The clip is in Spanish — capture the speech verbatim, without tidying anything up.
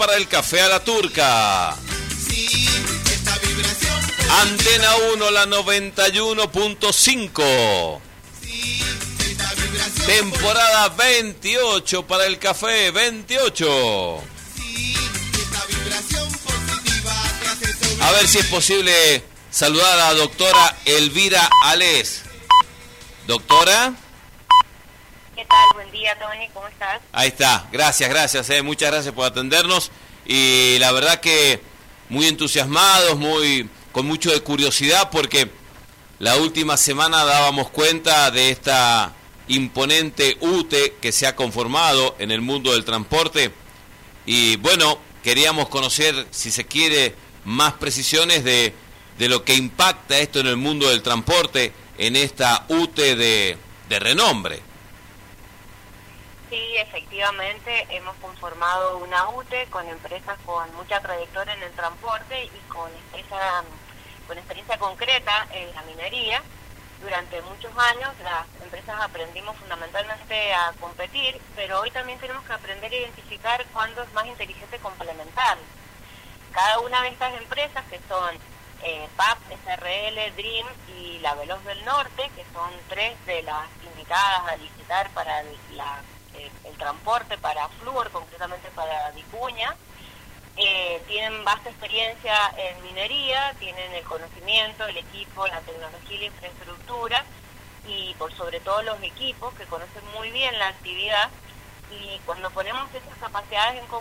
para el café a la turca. Antena uno, la noventa y uno punto cinco. Temporada veintiocho para el café, veintiocho. A ver si es posible saludar a la doctora Elvira Alés. Doctora. ¿Qué tal? Buen día, Tony, ¿cómo estás? Ahí está, gracias, gracias, eh. muchas gracias por atendernos. Y la verdad que muy entusiasmados, muy con mucho de curiosidad, porque la última semana dábamos cuenta de esta imponente U T E que se ha conformado en el mundo del transporte. Y bueno, queríamos conocer, si se quiere, más precisiones de, de lo que impacta esto en el mundo del transporte, en esta U T E de, de renombre. Sí, efectivamente, hemos conformado una U T E con empresas con mucha trayectoria en el transporte y con esa, con experiencia concreta en la minería. Durante muchos años las empresas aprendimos fundamentalmente a competir, pero hoy también tenemos que aprender a identificar cuándo es más inteligente complementar. Cada una de estas empresas, que son eh, P A P, S R L, Dream y la Veloz del Norte, que son tres de las invitadas a licitar para el, la, eh, el transporte para Fluor, concretamente para Vicuña, eh, tienen vasta experiencia en minería, tienen el conocimiento, el equipo, la tecnología y la infraestructura, y por sobre todo los equipos que conocen muy bien la actividad. Y cuando ponemos esas capacidades en